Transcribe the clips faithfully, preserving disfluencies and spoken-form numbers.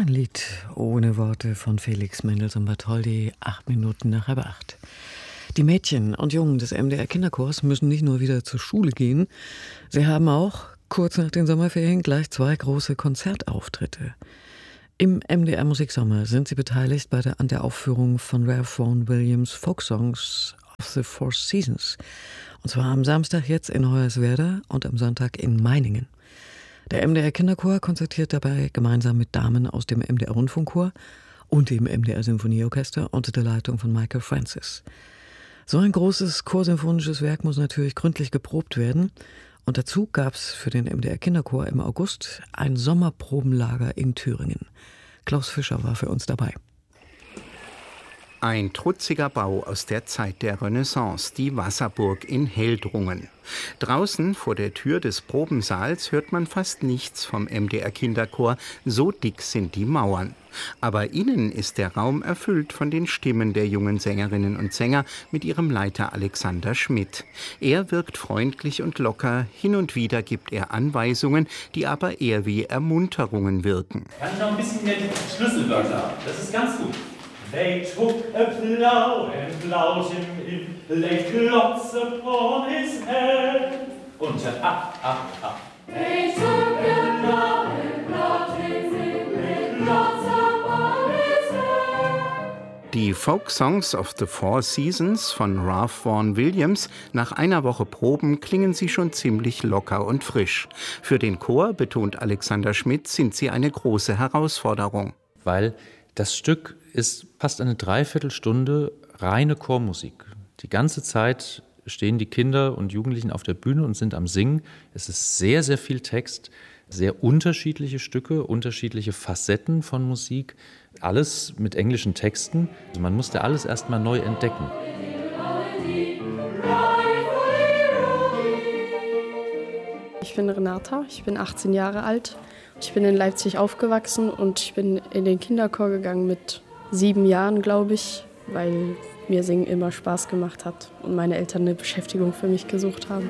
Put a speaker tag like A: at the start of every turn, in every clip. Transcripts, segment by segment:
A: Ein Lied ohne Worte von Felix Mendelssohn Bartholdy, acht Minuten nach halb acht. Die Mädchen und Jungen des M D R Kinderchors müssen nicht nur wieder zur Schule gehen, sie haben auch kurz nach den Sommerferien gleich zwei große Konzertauftritte. Im M D R Musiksommer sind sie beteiligt bei der, an der Aufführung von Ralph Vaughan Williams Folk Songs of the Four Seasons. Und zwar am Samstag jetzt in Hoyerswerda und am Sonntag in Meiningen. Der M D R Kinderchor konzertiert dabei gemeinsam mit Damen aus dem M D R Rundfunkchor und dem M D R Symphonieorchester unter der Leitung von Michael Francis. So ein großes chorsymphonisches Werk muss natürlich gründlich geprobt werden. Und dazu gab es für den M D R Kinderchor im August ein Sommerprobenlager in Thüringen. Klaus Fischer war für uns dabei.
B: Ein trutziger Bau aus der Zeit der Renaissance, die Wasserburg in Heldrungen. Draußen vor der Tür des Probensaals hört man fast nichts vom M D R Kinderchor, so dick sind die Mauern. Aber innen ist der Raum erfüllt von den Stimmen der jungen Sängerinnen und Sänger mit ihrem Leiter Alexander Schmidt. Er wirkt freundlich und locker, hin und wieder gibt er Anweisungen, die aber eher wie Ermunterungen wirken.
C: Kann ich noch ein bisschen mehr die Schlüsselwörter haben? Das ist ganz gut. They took a plough and plowed him in, laid clods upon his head. Und ab, ab, ab.
D: They took a plough and plowed him in, laid clods upon his head.
B: Die Folk Songs of the Four Seasons von Ralph Vaughan Williams, nach einer Woche Proben klingen sie schon ziemlich locker und frisch. Für den Chor, betont Alexander Schmidt, sind sie eine große Herausforderung.
E: Weil das Stück ist fast eine Dreiviertelstunde reine Chormusik. Die ganze Zeit stehen die Kinder und Jugendlichen auf der Bühne und sind am Singen. Es ist sehr, sehr viel Text, sehr unterschiedliche Stücke, unterschiedliche Facetten von Musik, alles mit englischen Texten. Also man musste alles erst mal neu entdecken.
F: Ich bin Renata, ich bin achtzehn Jahre alt. Ich bin in Leipzig aufgewachsen und ich bin in den Kinderchor gegangen mit sieben Jahren, glaube ich, weil mir Singen immer Spaß gemacht hat und meine Eltern eine Beschäftigung für mich gesucht haben.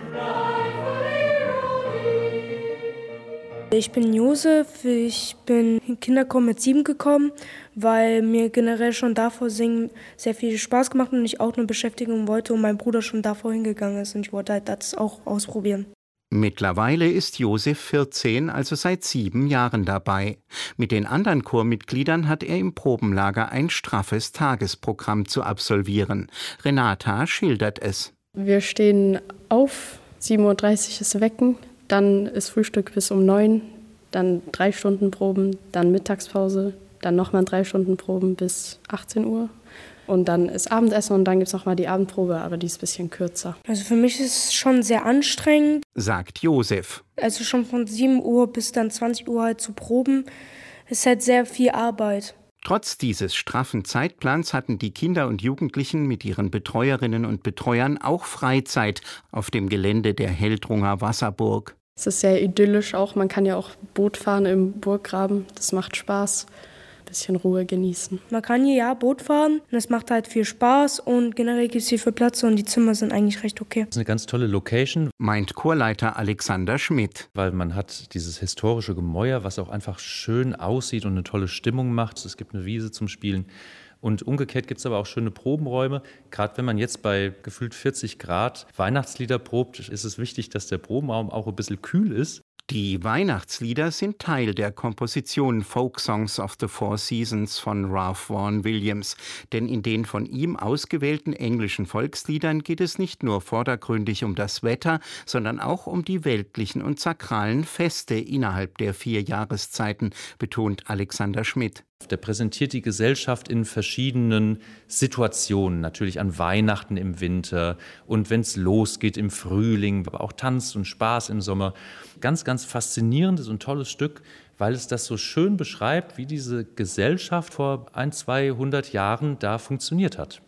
G: Ich bin Josef, ich bin in den Kinderchor mit sieben gekommen, weil mir generell schon davor Singen sehr viel Spaß gemacht hat und ich auch eine Beschäftigung wollte und mein Bruder schon davor hingegangen ist und ich wollte halt das auch ausprobieren.
B: Mittlerweile ist Josef vierzehn, also seit sieben Jahren dabei. Mit den anderen Chormitgliedern hat er im Probenlager ein straffes Tagesprogramm zu absolvieren. Renata schildert es.
F: Wir stehen auf, sieben Uhr dreißig ist Wecken, dann ist Frühstück bis um neun, dann drei Stunden Proben, dann Mittagspause, dann nochmal drei Stunden Proben bis achtzehn Uhr. Und dann ist Abendessen und dann gibt es nochmal die Abendprobe, aber die ist ein bisschen kürzer.
G: Also für mich ist es schon sehr anstrengend,
B: sagt Josef.
G: Also schon von sieben Uhr bis dann zwanzig Uhr halt zu proben, ist halt sehr viel Arbeit.
B: Trotz dieses straffen Zeitplans hatten die Kinder und Jugendlichen mit ihren Betreuerinnen und Betreuern auch Freizeit auf dem Gelände der Heldrunger Wasserburg.
F: Es ist sehr idyllisch auch, man kann ja auch Boot fahren im Burggraben, das macht Spaß. Bisschen Ruhe genießen.
G: Man kann hier ja Boot fahren und es macht halt viel Spaß und generell gibt es hier viel Platz und die Zimmer sind eigentlich recht okay.
E: Das ist eine ganz tolle Location,
B: meint Chorleiter Alexander Schmidt.
E: Weil man hat dieses historische Gemäuer, was auch einfach schön aussieht und eine tolle Stimmung macht. Es gibt eine Wiese zum Spielen. Und umgekehrt gibt es aber auch schöne Probenräume. Gerade wenn man jetzt bei gefühlt vierzig Grad Weihnachtslieder probt, ist es wichtig, dass der Probenraum auch ein bisschen kühl ist.
B: Die Weihnachtslieder sind Teil der Komposition Folk Songs of the Four Seasons von Ralph Vaughan Williams. Denn in den von ihm ausgewählten englischen Volksliedern geht es nicht nur vordergründig um das Wetter, sondern auch um die weltlichen und sakralen Feste innerhalb der vier Jahreszeiten, betont Alexander Schmidt.
E: Der präsentiert die Gesellschaft in verschiedenen Situationen, natürlich an Weihnachten im Winter und wenn es losgeht im Frühling, aber auch Tanz und Spaß im Sommer. Ganz, ganz faszinierendes und tolles Stück, weil es das so schön beschreibt, wie diese Gesellschaft vor ein, zweihundert Jahren da funktioniert hat.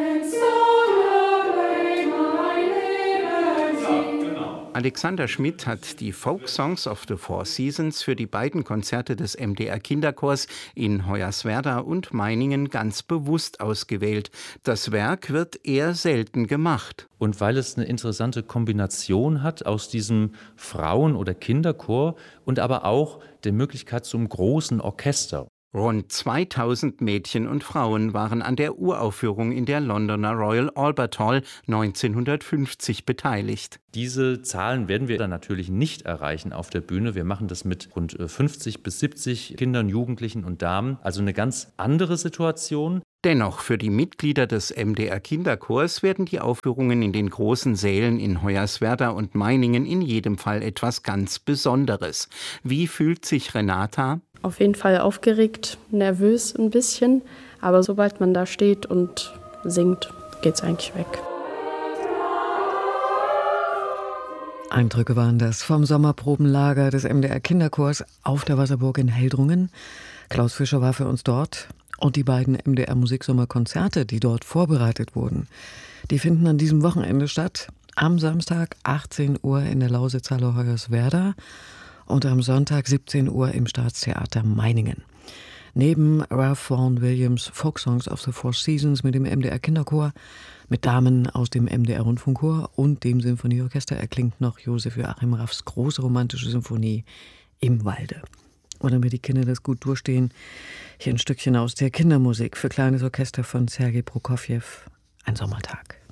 B: Alexander Schmidt hat die Folk Songs of the Four Seasons für die beiden Konzerte des M D R Kinderchors in Hoyerswerda und Meiningen ganz bewusst ausgewählt. Das Werk wird eher selten gemacht.
E: Und weil es eine interessante Kombination hat aus diesem Frauen- oder Kinderchor und aber auch der Möglichkeit zum großen Orchester.
B: Rund zweitausend Mädchen und Frauen waren an der Uraufführung in der Londoner Royal Albert Hall neunzehnhundertfünfzig beteiligt.
E: Diese Zahlen werden wir dann natürlich nicht erreichen auf der Bühne. Wir machen das mit rund fünfzig bis siebzig Kindern, Jugendlichen und Damen. Also eine ganz andere Situation.
B: Dennoch, für die Mitglieder des M D R Kinderchors werden die Aufführungen in den großen Sälen in Hoyerswerda und Meiningen in jedem Fall etwas ganz Besonderes. Wie fühlt sich Renata?
F: Auf jeden Fall aufgeregt, nervös ein bisschen, aber sobald man da steht und singt, geht's eigentlich weg.
A: Eindrücke waren das vom Sommerprobenlager des M D R Kinderchors auf der Wasserburg in Heldrungen. Klaus Fischer war für uns dort. Und die beiden M D R Musiksommerkonzerte, die dort vorbereitet wurden, die finden an diesem Wochenende statt. Am Samstag achtzehn Uhr in der Lausitzhalle Hoyerswerda und am Sonntag siebzehn Uhr im Staatstheater Meiningen. Neben Ralph Vaughan Williams Folk Songs of the Four Seasons mit dem M D R Kinderchor, mit Damen aus dem M D R Rundfunkchor und dem Symphonieorchester erklingt noch Josef Joachim Raffs große romantische Symphonie Im Walde. Und damit die Kinder das gut durchstehen, hier ein Stückchen aus der Kindermusik für kleines Orchester von Sergei Prokofjew, Ein Sommertag.